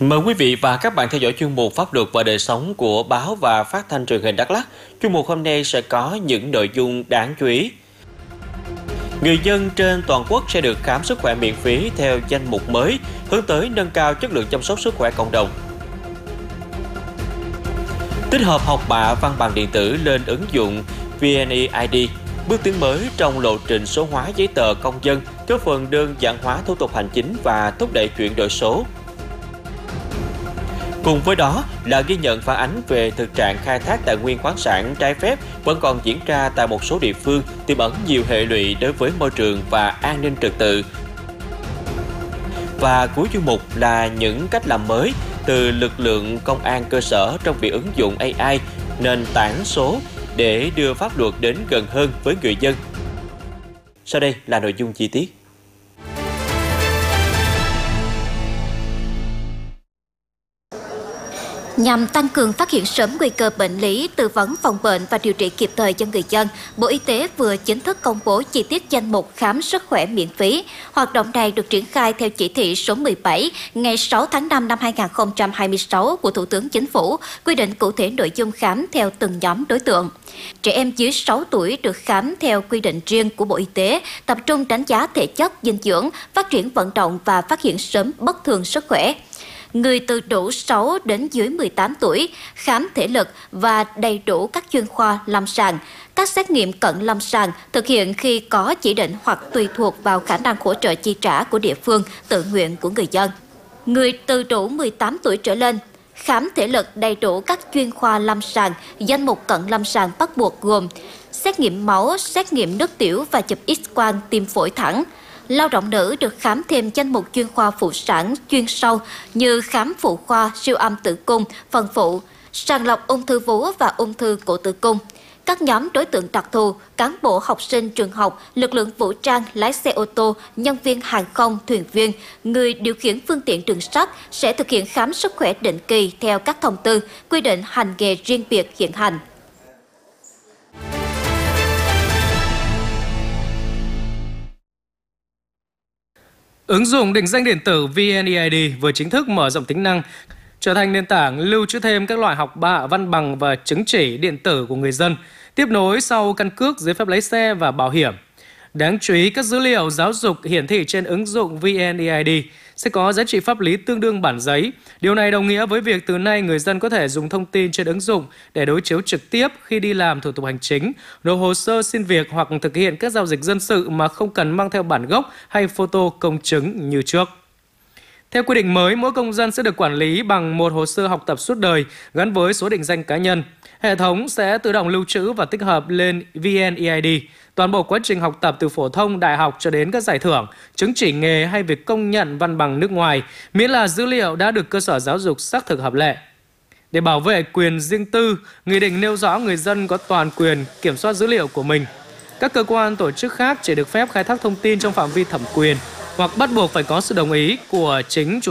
Mời quý vị và các bạn theo dõi chuyên mục Pháp luật và đời sống của báo và phát thanh truyền hình Đắk Lắk. Chuyên mục hôm nay sẽ có những nội dung đáng chú ý. Người dân trên toàn quốc sẽ được khám sức khỏe miễn phí theo danh mục mới, hướng tới nâng cao chất lượng chăm sóc sức khỏe cộng đồng. Tích hợp học bạ văn bằng điện tử lên ứng dụng VNeID, bước tiến mới trong lộ trình số hóa giấy tờ công dân, góp phần đơn giản hóa thủ tục hành chính và thúc đẩy chuyển đổi số. Cùng với đó là ghi nhận phản ánh về thực trạng khai thác tài nguyên khoáng sản trái phép vẫn còn diễn ra tại một số địa phương, tiềm ẩn nhiều hệ lụy đối với môi trường và an ninh trật tự. Và cuối chuyên mục là những cách làm mới từ lực lượng công an cơ sở trong việc ứng dụng AI, nền tảng số để đưa pháp luật đến gần hơn với người dân. Sau đây là nội dung chi tiết. Nhằm tăng cường phát hiện sớm nguy cơ bệnh lý, tư vấn phòng bệnh và điều trị kịp thời cho người dân, Bộ Y tế vừa chính thức công bố chi tiết danh mục khám sức khỏe miễn phí. Hoạt động này được triển khai theo chỉ thị số 17 ngày 6 tháng 5 năm 2026 của Thủ tướng Chính phủ, quy định cụ thể nội dung khám theo từng nhóm đối tượng. Trẻ em dưới 6 tuổi được khám theo quy định riêng của Bộ Y tế, tập trung đánh giá thể chất, dinh dưỡng, phát triển vận động và phát hiện sớm bất thường sức khỏe. Người từ đủ 6 đến dưới 18 tuổi, khám thể lực và đầy đủ các chuyên khoa lâm sàng. Các xét nghiệm cận lâm sàng thực hiện khi có chỉ định hoặc tùy thuộc vào khả năng hỗ trợ chi trả của địa phương, tự nguyện của người dân. Người từ đủ 18 tuổi trở lên, khám thể lực đầy đủ các chuyên khoa lâm sàng. Danh mục cận lâm sàng bắt buộc gồm xét nghiệm máu, xét nghiệm nước tiểu và chụp X-quang tim phổi thẳng. Lao động nữ được khám thêm danh mục chuyên khoa phụ sản chuyên sâu như khám phụ khoa, siêu âm tử cung, phần phụ, sàng lọc ung thư vú và ung thư cổ tử cung. Các nhóm đối tượng đặc thù, cán bộ học sinh trường học, lực lượng vũ trang, lái xe ô tô, nhân viên hàng không, thuyền viên, người điều khiển phương tiện đường sắt sẽ thực hiện khám sức khỏe định kỳ theo các thông tư, quy định hành nghề riêng biệt hiện hành. Ứng dụng định danh điện tử VNeID vừa chính thức mở rộng tính năng, trở thành nền tảng lưu trữ thêm các loại học bạ, văn bằng và chứng chỉ điện tử của người dân, tiếp nối sau căn cước, giấy phép lái xe và bảo hiểm. Đáng chú ý, các dữ liệu giáo dục hiển thị trên ứng dụng VNeID sẽ có giá trị pháp lý tương đương bản giấy. Điều này đồng nghĩa với việc từ nay người dân có thể dùng thông tin trên ứng dụng để đối chiếu trực tiếp khi đi làm thủ tục hành chính, nộp hồ sơ xin việc hoặc thực hiện các giao dịch dân sự mà không cần mang theo bản gốc hay photo công chứng như trước. Theo quy định mới, mỗi công dân sẽ được quản lý bằng một hồ sơ học tập suốt đời gắn với số định danh cá nhân. Hệ thống sẽ tự động lưu trữ và tích hợp lên VNeID toàn bộ quá trình học tập từ phổ thông, đại học cho đến các giải thưởng, chứng chỉ nghề hay việc công nhận văn bằng nước ngoài, miễn là dữ liệu đã được cơ sở giáo dục xác thực hợp lệ. Để bảo vệ quyền riêng tư, Nghị định nêu rõ người dân có toàn quyền kiểm soát dữ liệu của mình. Các cơ quan tổ chức khác chỉ được phép khai thác thông tin trong phạm vi thẩm quyền hoặc bắt buộc phải có sự đồng ý của chính chủ